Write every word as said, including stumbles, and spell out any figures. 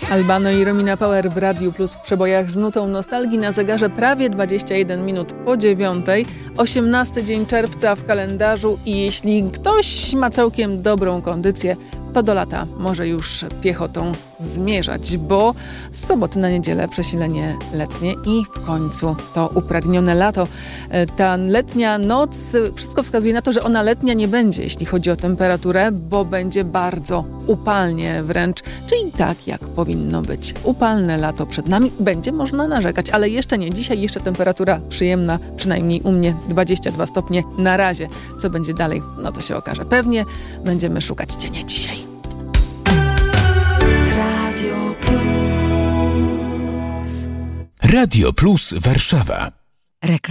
Albano i Romina Power w Radiu Plus w przebojach z nutą nostalgii na zegarze prawie dwadzieścia jeden minut po dziewiątej. osiemnasty dzień czerwca w kalendarzu i jeśli ktoś ma całkiem dobrą kondycję, to do lata może już piechotą zmierzać, bo z soboty na niedzielę przesilenie letnie i w końcu to upragnione lato. Ta letnia noc, wszystko wskazuje na to, że ona letnia nie będzie, jeśli chodzi o temperaturę, bo będzie bardzo upalnie wręcz, czyli tak jak powinno być. Upalne lato przed nami, będzie można narzekać, ale jeszcze nie. Dzisiaj jeszcze temperatura przyjemna, przynajmniej u mnie dwadzieścia dwa stopnie na razie. Co będzie dalej? No to się okaże. Pewnie będziemy szukać cienia dzisiaj. Radio Plus. Radio Plus Warszawa. Reklam.